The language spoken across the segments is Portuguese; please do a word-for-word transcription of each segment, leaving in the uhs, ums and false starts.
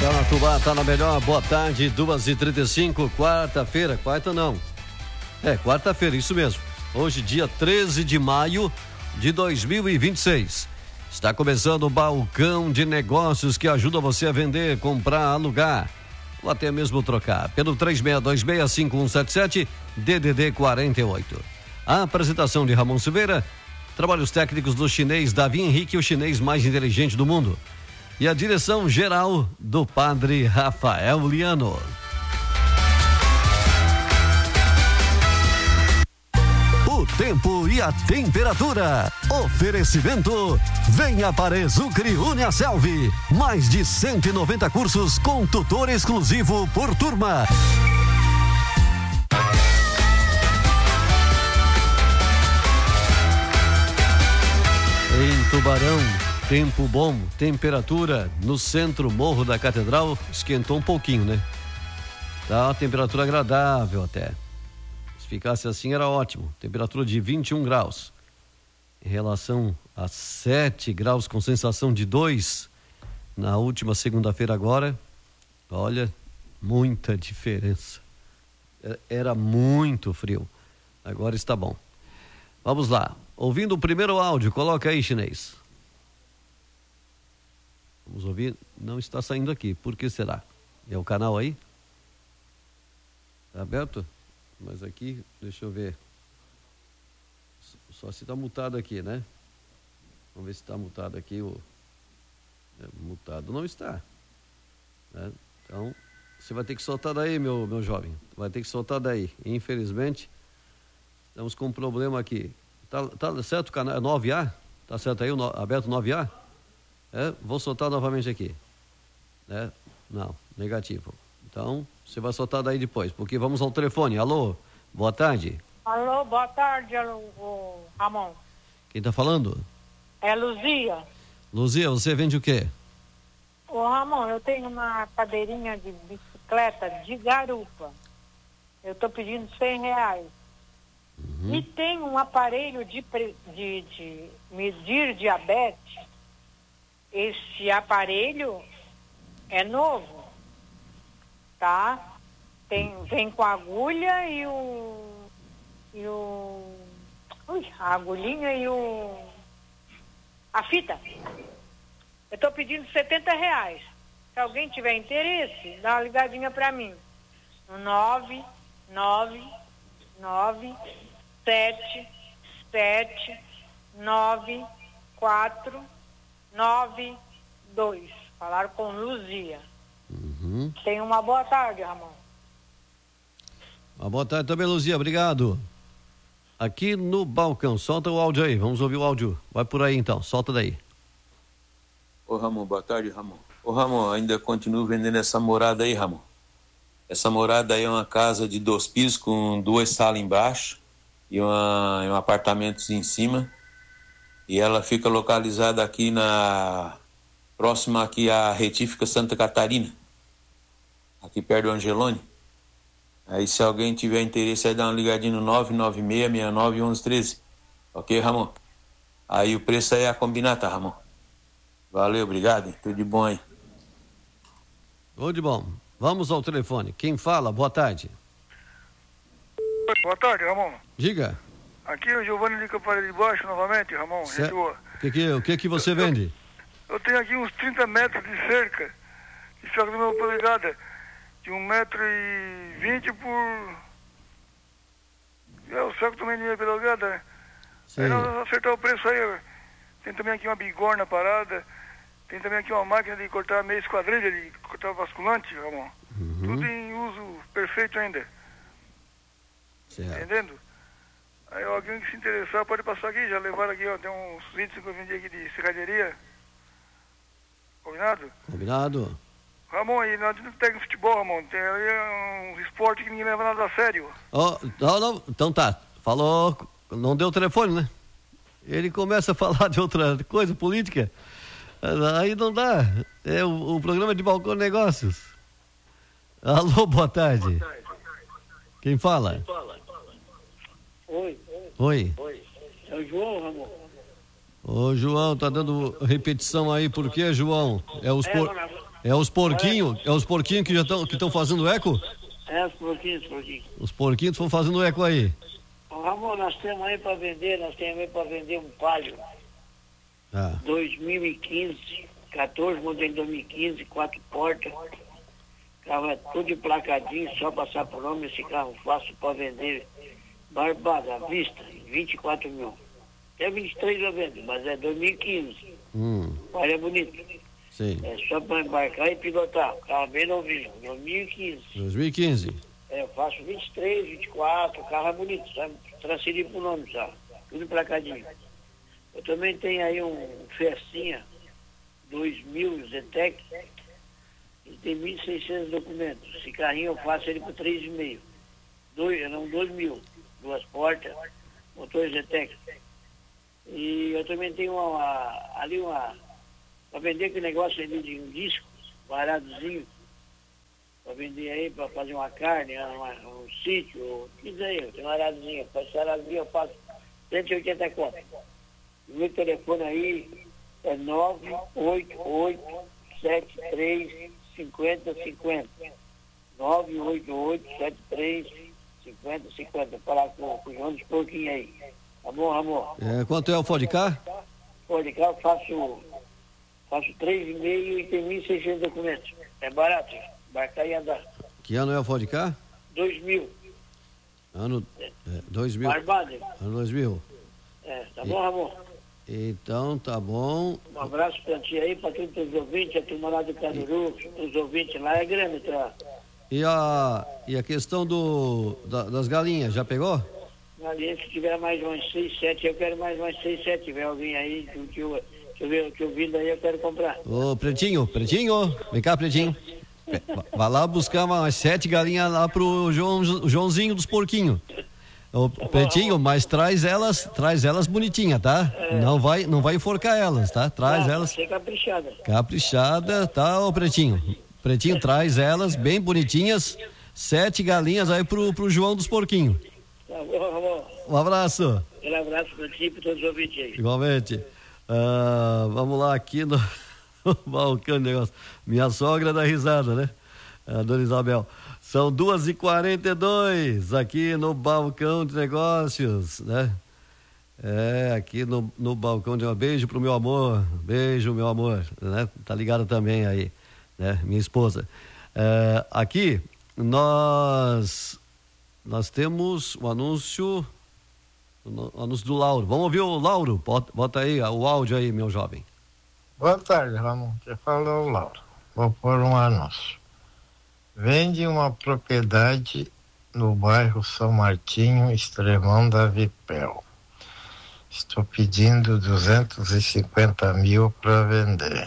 Tá na Tubá, tá na melhor, boa tarde, duas e trinta e cinco, quarta-feira, quarta não, é, quarta-feira, isso mesmo, hoje dia treze de maio de dois mil e vinte e seis, está começando o balcão de negócios que ajuda você a vender, comprar, alugar, ou até mesmo trocar, pelo três seis dois seis cinco um sete sete, D D D quarenta e oito. A apresentação de Ramon Silveira, trabalhos técnicos do chinês Davi Henrique, o chinês mais inteligente do mundo. E a direção geral do padre Rafael Liano. O tempo e a temperatura. Oferecimento. Venha para Exucre Uniaselv. Mais de cento e noventa cursos com tutor exclusivo por turma. Em Tubarão, tempo bom, temperatura no centro, Morro da Catedral, esquentou um pouquinho, né? Tá uma temperatura agradável até. Se ficasse assim era ótimo. Temperatura de vinte e um graus. Em relação a sete graus com sensação de dois na última segunda-feira agora, olha, muita diferença. Era muito frio. Agora está bom. Vamos lá. Ouvindo o primeiro áudio, coloca aí, chinês. Vamos ouvir. Não está saindo aqui. Por que será? É o canal aí? Está aberto? Mas aqui, deixa eu ver. Só se está mutado aqui, né? Vamos ver se está mutado aqui. O... É, mutado não está. Né? Então, você vai ter que soltar daí, meu, meu jovem. Vai ter que soltar daí. Infelizmente, estamos com um problema aqui. Tá, tá certo o canal nove A? Tá certo aí, o no, aberto nove A? É, vou soltar novamente aqui. É, não, negativo. Então, você vai soltar daí depois, porque vamos ao telefone. Alô, boa tarde. Alô, boa tarde, alô, ô, Ramon. Quem tá falando? É Luzia. Luzia, você vende o quê? Ô, Ramon, eu tenho uma cadeirinha de bicicleta de garupa. Eu tô pedindo cem reais. Uhum. E tem um aparelho de, de, de medir diabetes. Esse aparelho é novo, tá? Tem, vem com a agulha e o... E o... Ui, a agulhinha e o... A fita. Eu tô pedindo setenta reais. Se alguém tiver interesse, dá uma ligadinha pra mim. No nove nove nove sete sete nove quatro nove dois. Falaram com Luzia. Uhum. Tenha uma boa tarde, Ramon. Uma boa tarde também, Luzia. Obrigado. Aqui no balcão, solta o áudio aí. Vamos ouvir o áudio. Vai por aí então, solta daí. Ô Ramon, boa tarde, Ramon. Ô Ramon, ainda continuo vendendo essa morada aí, Ramon. Essa morada aí é uma casa de dois pisos com duas salas embaixo e uma, um apartamento em cima. E ela fica localizada aqui na... próxima aqui à Retífica Santa Catarina. Aqui perto do Angelone. Aí se alguém tiver interesse aí dá uma ligadinha no nove nove seis, seis nove, um um um três. Ok, Ramon? Aí o preço aí é a combinar, tá, Ramon? Valeu, obrigado. Tudo de bom aí. Tudo de bom. Vamos ao telefone. Quem fala? Boa tarde. Boa tarde, Ramon. Diga. Aqui é o Giovanni de Campanha de Baixo, novamente, Ramon. Cê... O que que, o que que você eu, vende? Eu, eu tenho aqui uns trinta metros de cerca, de cerca de uma polegada, de um metro e vinte por... É, o cerco também de meia polegada, né? Aí nós vamos acertar o preço aí. Tem também aqui uma bigorna parada, tem também aqui uma máquina de cortar meia esquadrilha, de cortar basculante, Ramon. Uhum. Tudo em uso perfeito ainda. Certo. Entendendo? Aí alguém que se interessar pode passar aqui, já levaram aqui, ó, tem uns vídeos que eu vendi aqui de serralheria. Combinado? Combinado. Ramon, e não adianta ter futebol, Ramon, tem aí um esporte que ninguém leva nada a sério. Oh, não, não, então tá, falou, não deu o telefone, né? Ele começa a falar de outra coisa, política, aí não dá, é o, o programa de Balcão Negócios. Alô, boa tarde. Boa tarde. Quem fala? Quem fala? Oi. Oi. Oi. É o João, Ramon. Ô, João, tá dando repetição aí, por quê, João? É os... É, por... mano, É os porquinhos, é os porquinhos que já estão que estão fazendo eco? É, os porquinhos, os porquinhos. Os porquinhos estão fazendo eco aí. Ô, Ramon, nós temos aí para vender, nós temos aí para vender um Palio. Ah. dois mil e quinze, quatorze, modelo dois mil e quinze, quatro portas. Carro é tudo emplacadinho, só passar por nome, esse carro fácil para vender. Barbada, à vista, vinte e quatro mil. Até vinte e três eu vendo, mas é dois mil e quinze. Hum. O carro é bonito. Sim. É só para embarcar e pilotar. Carro bem novinho, dois mil e quinze. dois mil e quinze. É, eu faço vinte e três, vinte e quatro, o carro é bonito, sabe? Transferir pro nome, sabe? Tudo emplacadinho. Eu também tenho aí um Festinha dois mil Zetec. Ele tem mil e seiscentos documentos. Esse carrinho eu faço ele por três e meio. Dois, não, dois mil. Duas portas, motor Zetec. E eu também tenho uma, uma, ali uma, para vender aquele negócio ali de um disco, baradozinho, para vender aí, para fazer uma carne, uma, um sítio, isso aí, eu tenho uma aradozinha, para essa aradozinha eu faço cento e oitenta conto. O meu telefone aí é nove oito oito, sete três, cinco zero cinco zero. nove oito oito, sete três, cinco zero cinco zero. Falar com, com o João dos Porquinhos aí. Tá bom, Ramon? É, quanto é o Ford Ka? Ford Ka eu faço, faço três e meio e tem mil e seiscentos documentos. É barato, embarcar e andar. Que ano é o Ford Ka? dois mil. Ano é, dois mil. Barbado. Ano dois mil. É, tá bom, Ramon? Então, tá bom. Um abraço pra ti aí, pra todos os ouvintes, a turma lá do Canuru, os ouvintes lá, é grande, tá? E a, e a questão do, da, das galinhas, já pegou? Ali, se tiver mais umas seis, sete, eu quero mais umas seis, sete. Se tiver alguém aí que, que, eu, que, eu, ver, que eu vindo aí, eu quero comprar. Ô, Pretinho, Pretinho, vem cá, Pretinho. Vai lá buscar umas sete galinhas lá pro João, Joãozinho dos Porquinhos. Ô, Pretinho, mas traz elas, traz elas bonitinhas, tá? É. Não vai, não vai enforcar elas, tá? Traz ah, elas. Ser caprichada. Caprichada, tá, ô Pretinho? Pretinho, traz elas bem bonitinhas, sete galinhas aí pro, pro João dos Porquinhos. Tá bom, Ramon. Um abraço. Um abraço pra ti e pra todos os ouvintes aí. Igualmente. Uh, vamos lá aqui no, no balcão de negócio. Minha sogra dá risada, né? A dona Isabel. São duas e quarenta e dois aqui no balcão de negócios, né? É, aqui no, no balcão de um beijo pro meu amor, beijo, meu amor, né? Tá ligado também aí, né? Minha esposa. É, aqui nós nós temos o anúncio, o anúncio do Lauro. Vamos ouvir o Lauro? Bota, bota aí o áudio aí, meu jovem. Boa tarde, Ramon. Quem fala é o Lauro. Vou pôr um anúncio. Vende uma propriedade no bairro São Martinho, Extremão da Vipel. Estou pedindo duzentos e cinquenta mil para vender.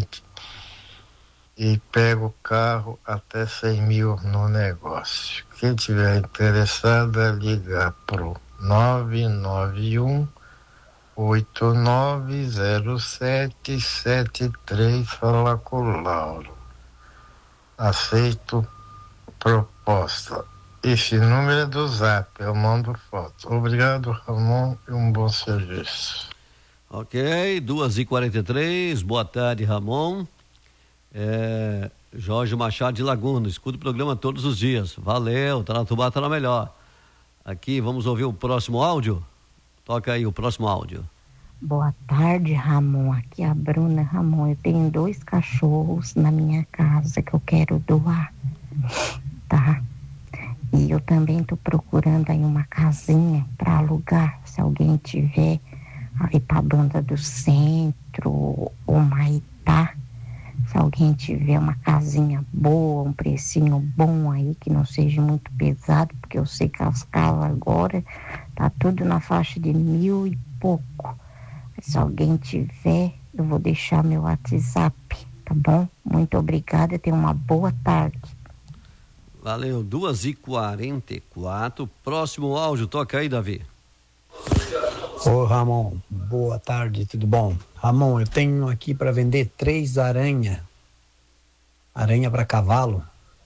E pego o carro até cem mil no negócio. Quem tiver interessado é ligar pro nove nove um, oito nove zero sete sete três, fala com o Lauro. Aceito proposta. Esse número é do Zap, eu mando foto. Obrigado, Ramon, e um bom serviço. Ok, duas e quarenta e três, boa tarde, Ramon. É, Jorge Machado de Laguna, escuta o programa todos os dias. Valeu, Taratubá tá na melhor. Aqui, vamos ouvir o próximo áudio? Toca aí o próximo áudio. Boa tarde, Ramon. Aqui é a Bruna. Ramon, eu tenho dois cachorros na minha casa que eu quero doar, tá? E eu também tô procurando aí uma casinha para alugar, se alguém tiver ali pra Banda do Centro ou Maitá. Se alguém tiver uma casinha boa, um precinho bom aí, que não seja muito pesado, porque eu sei que as casas agora tá tudo na faixa de mil e pouco. Se alguém tiver, eu vou deixar meu WhatsApp, tá bom? Muito obrigada e tenha uma boa tarde. Valeu, duas e quarenta e quatro. Próximo áudio, toca aí, Davi. Ô Ramon, boa tarde, tudo bom? Ramon, eu tenho aqui para vender três aranha, aranha para cavalo,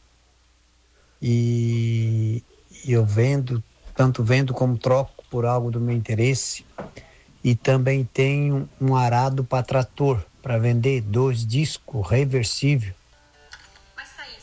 e, e eu vendo, tanto vendo como troco por algo do meu interesse, e também tenho um arado para trator para vender, dois discos reversível,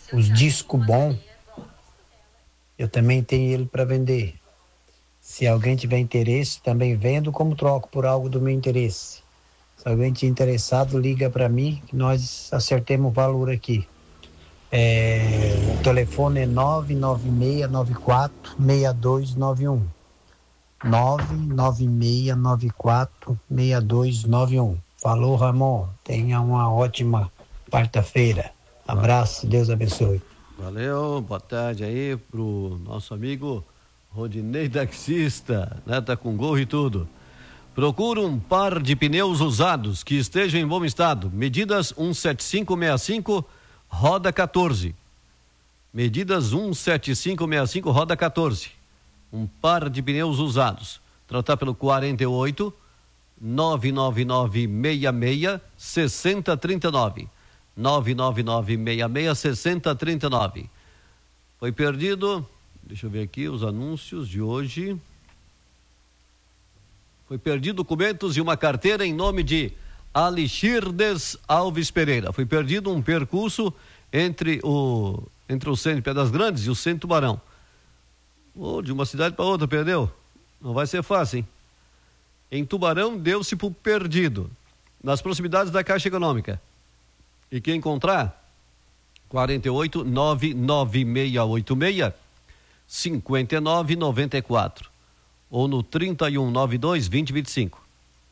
os discos bons, eu também tenho ele para vender. Se alguém tiver interesse, também vendo como troco por algo do meu interesse. Se alguém tiver interessado, liga para mim que nós acertemos o valor aqui. É, o telefone é nove nove seis nove quatro seis dois nove um. nove nove seis nove quatro seis dois nove um. Falou, Ramon. Tenha uma ótima quarta-feira. Abraço, Deus abençoe. Valeu, boa tarde aí pro nosso amigo Rodinei taxista, né? Tá com gol e tudo. Procura um par de pneus usados que estejam em bom estado. Medidas um sete cinco seis cinco, roda quatorze. Medidas um sete cinco seis cinco, roda quatorze. Um par de pneus usados. Tratar pelo quarenta e oito, nove nove nove seis seis, seis zero três nove. nove nove nove seis seis, seis zero três nove. Foi perdido. Deixa eu ver aqui os anúncios de hoje. Foi perdido documentos e uma carteira em nome de Alixirdes Alves Pereira. Foi perdido um percurso entre o entre o centro Pedras Grandes e o centro Tubarão. Oh, de uma cidade para outra, perdeu? Não vai ser fácil, hein? Em Tubarão, deu-se por perdido. Nas proximidades da Caixa Econômica. E quem encontrar, quarenta e oito, nove nove seis oito seis, cinco nove nove quatro. Ou no trinta e um, noventa e dois, vinte, vinte e cinco.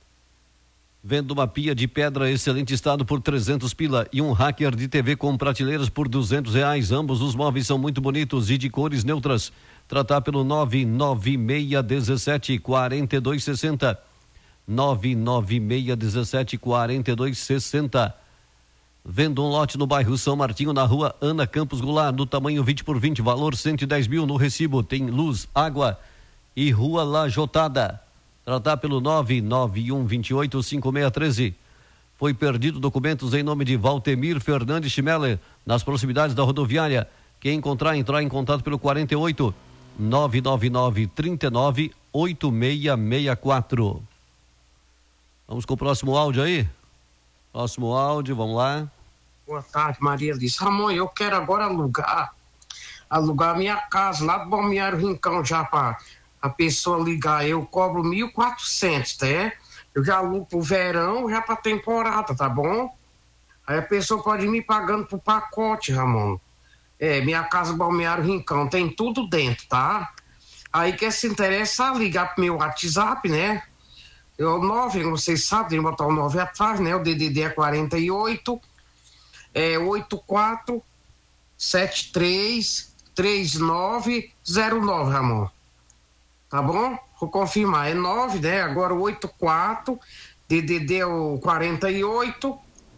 Vendo uma pia de pedra excelente estado por trezentos pila e um hacker de T V com prateleiras por duzentos reais. Ambos os móveis são muito bonitos e de cores neutras. Tratar pelo nove nove seis um sete, quatro dois seis zero. nove nove seis um sete, quatro dois seis zero. Vendo um lote no bairro São Martinho, na rua Ana Campos Goulart, no tamanho vinte por vinte, valor cento e dez mil no recibo. Tem luz, água e rua lajotada. Tratar pelo nove nove um dois oito, cinco seis um três. Foi perdido documentos em nome de Valtemir Fernandes Schmeller, nas proximidades da rodoviária. Quem encontrar, entrar em contato pelo quarenta e oito, nove nove nove, trinta e nove, oito seis seis quatro. Vamos com o próximo áudio aí? Próximo áudio, vamos lá. Boa tarde, Maria Alice. Ramon, eu quero agora alugar, alugar minha casa lá do Balneário Rincão já para a pessoa ligar. Eu cobro mil e quatrocentos, tá? Eu já alugo pro verão, já pra temporada, tá bom? Aí a pessoa pode ir me pagando pro pacote, Ramon. É, minha casa Balneário Rincão, tem tudo dentro, tá? Aí quer se interessar, ligar pro meu WhatsApp, né? Eu, nove, vocês sabem, tem que botar o nove atrás, né? O D D D é quarenta e oito, é oito quatro sete três três nove zero nove, Ramon. Tá bom? Vou confirmar, é nove, né? Agora o oito quatro, D D D é o quarenta e oito,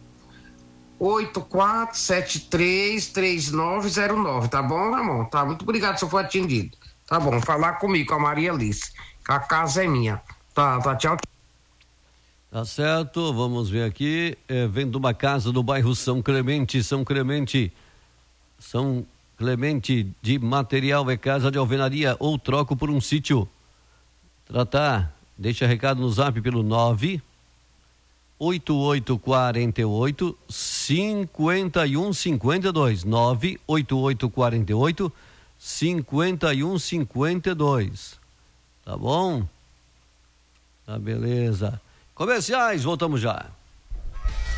oito quatro sete três três nove zero nove, tá bom, Ramon? Tá, muito obrigado se eu for atendido. Tá bom, falar comigo, com a Maria Alice, que a casa é minha. Tá, tá, tchau. Tá certo, vamos ver aqui, é, vendo uma casa do bairro São Clemente, São Clemente, São Clemente de material é casa de alvenaria ou troco por um sítio. Tratar, deixa recado no zap pelo nove oito oito quatro oito, cinco um cinco dois, nove oito oito quatro oito, cinco um cinco dois. Tá bom? Tá, beleza. Comerciais, voltamos já.